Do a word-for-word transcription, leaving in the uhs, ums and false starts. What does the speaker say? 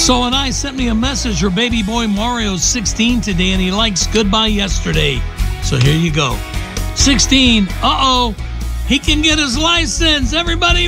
So and I sent me a message. Her baby boy Mario's sixteen today, and he likes Goodbye Yesterday. So here you go. sixteen. Uh-oh. He can get his license. Everybody